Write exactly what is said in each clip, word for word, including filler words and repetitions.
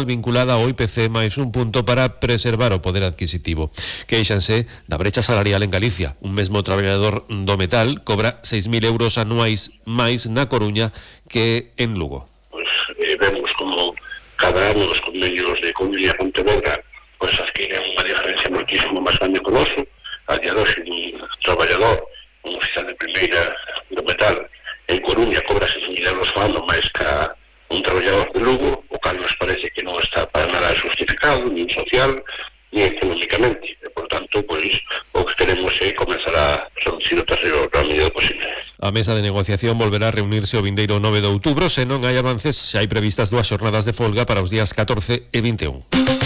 anual vinculada ao I P C máis un punto para preservar o poder adquisitivo. Queixanse da brecha salarial en Galicia. Un mesmo traballador do metal cobra seis mil euros anuais máis na Coruña que en Lugo. Pues eh, vemos como cada ano os convenios de Coruña e Pontevedra pues adquiren unha diferencia moitísimo máis grande con oso. A día de hoxe un traballador, un oficial de primeira do metal en Coruña cobra seis mil euros ao ano máis que un traballador de Lugo, o cal nos parece que non está para nada justificado, nin social, nin económicamente. E, por tanto, pois, o que queremos é comenzar a reducir o terreno a medida posible. A mesa de negociación volverá a reunirse o vindeiro nove de outubro. Se non hai avances, xa hai previstas dúas xornadas de folga para os días catorce e vinte e un.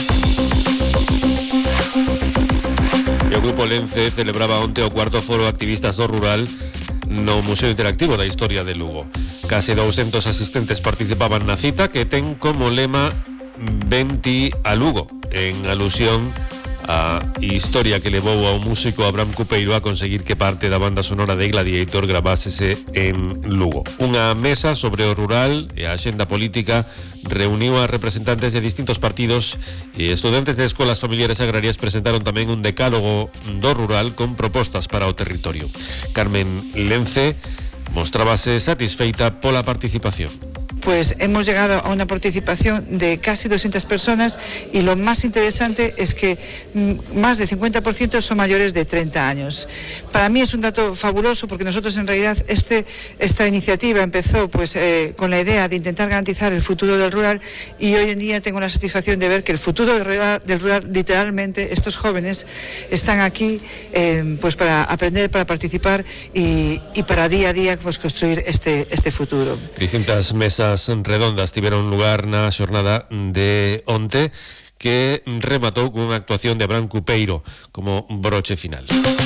E o Grupo Lence celebraba onte o cuarto foro Activistas do Rural no Museo Interactivo da Historia de Lugo. Case douscentos asistentes participaban na cita, que ten como lema Venti a Lugo, en alusión a historia que levou ao músico Abraham Cupeiro a conseguir que parte da banda sonora de Gladiator gravásese en Lugo. Unha mesa sobre o rural e a axenda política reuniu a representantes de distintos partidos e estudantes de escolas familiares agrarias presentaron tamén un decálogo do rural con propostas para o territorio. Carmen Lence mostrábase satisfeita pola participación. Pues hemos llegado a una participación de casi doscientas personas y lo más interesante es que más del cincuenta por ciento son mayores de treinta años. Para mí es un dato fabuloso porque nosotros en realidad este, esta iniciativa empezó pues eh, con la idea de intentar garantizar el futuro del rural y hoy en día tengo la satisfacción de ver que el futuro del rural, del rural literalmente, estos jóvenes están aquí eh, pues para aprender, para participar y, y para día a día pues construir este, este futuro. Distintas mesas redondas tiveron lugar na xornada de onte, que rematou con unha actuación de Abraham Cupeiro como broche final.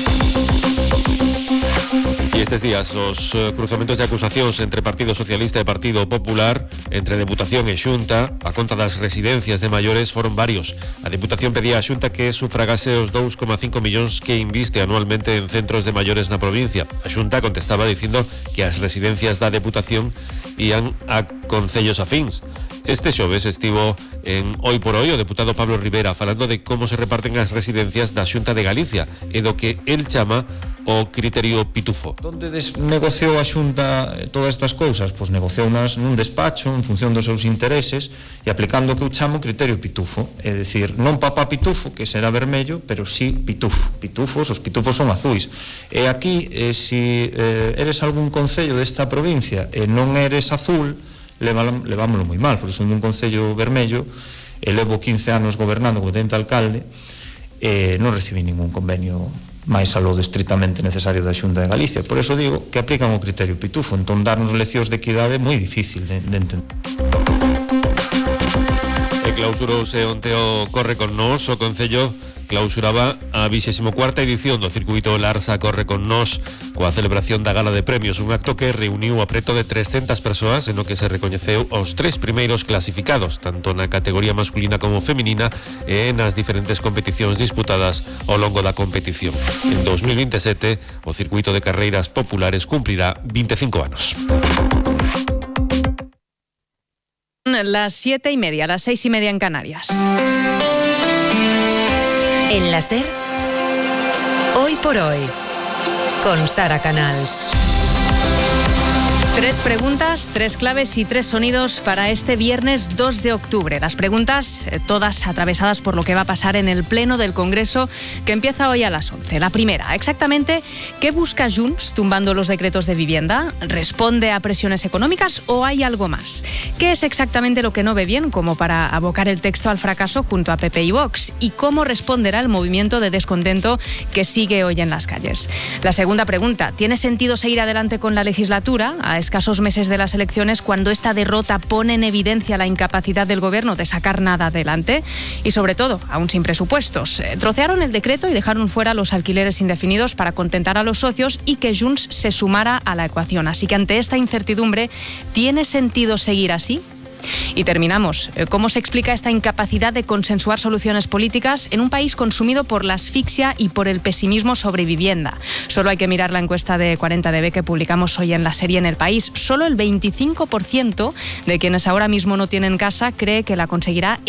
E estes días os cruzamentos de acusacións entre Partido Socialista e Partido Popular, entre Deputación e Xunta, a conta das residencias de maiores foron varios. A Deputación pedía a Xunta que sufragase os dous coma cinco millóns que inviste anualmente en centros de maiores na provincia. A Xunta contestaba dicindo que as residencias da Deputación ían a concellos afíns. Este xoves estivo en Hoy por Hoy o deputado Pablo Rivera falando de como se reparten as residencias da Xunta de Galicia e do que el chama o criterio pitufo. Donde negociou a Xunta todas estas cousas? Pois negociounas nun despacho en función dos seus intereses e aplicando o que eu chamo criterio pitufo, é dicir, non papá pitufo, que será vermello, pero sí pitufo. Pitufos, os pitufos son azuis. E aquí, eh, si eh, eres algún concello desta provincia e non eres azul, levámoslo moi mal, porque son un concello vermello e levo quince anos gobernando como teniente alcalde e non recibí ningún convenio máis aló do estritamente necesario da Xunta de Galicia. Por eso digo que aplican o criterio pitufo, entón darnos leccións de equidade é moi difícil de, de entender. E clausurouse onte o Corre con Nós, o Concello clausuraba a vixésima cuarta edición do circuito Larsa Corre con Nós coa celebración da Gala de Premios, un acto que reuniu a preto de trescentas persoas en o que se recoñeceu aos tres primeiros clasificados, tanto na categoría masculina como feminina e nas diferentes competicións disputadas ao longo da competición. En dos mil veintesete, o circuito de carreiras populares cumprirá veinticinco anos. Las siete y media, las seis y media en Canarias. En la SER, Hoy por Hoy, con Sara Canals. Tres preguntas, tres claves y tres sonidos para este viernes dos de octubre. Las preguntas, eh, todas atravesadas por lo que va a pasar en el Pleno del Congreso, que empieza hoy a las once. La primera, exactamente, ¿qué busca Junts tumbando los decretos de vivienda? ¿Responde a presiones económicas o hay algo más? ¿Qué es exactamente lo que no ve bien como para abocar el texto al fracaso junto a P P y Vox? ¿Y cómo responderá el movimiento de descontento que sigue hoy en las calles? La segunda pregunta, ¿tiene sentido seguir adelante con la legislatura a escasos meses de las elecciones cuando esta derrota pone en evidencia la incapacidad del gobierno de sacar nada adelante? Y sobre todo, aún sin presupuestos. Trocearon el decreto y dejaron fuera los alquileres indefinidos para contentar a los socios y que Junts se sumara a la ecuación. Así que ante esta incertidumbre, ¿tiene sentido seguir así? Y terminamos. ¿Cómo se explica esta incapacidad de consensuar soluciones políticas en un país consumido por la asfixia y por el pesimismo sobre vivienda? Solo hay que mirar la encuesta de cuarenta D B que publicamos hoy en la serie En el País. Solo el veinticinco por ciento de quienes ahora mismo no tienen casa cree que la conseguirá